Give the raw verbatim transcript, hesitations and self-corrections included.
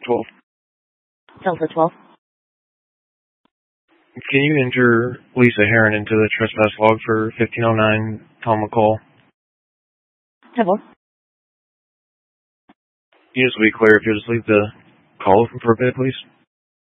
twelve. Delta twelve. Can you enter Lisa Heron into the trespass log for fifteen oh nine Tom McCall? ten four. You just be clear if you'll just leave the call open for a bit, please.